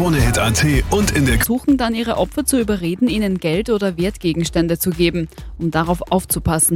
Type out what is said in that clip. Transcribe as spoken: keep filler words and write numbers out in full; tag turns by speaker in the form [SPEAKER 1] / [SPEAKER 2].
[SPEAKER 1] Kronehit Punkt a t und in der
[SPEAKER 2] Versuchen dann ihre Opfer zu überreden, ihnen Geld oder Wertgegenstände zu geben, um darauf aufzupassen.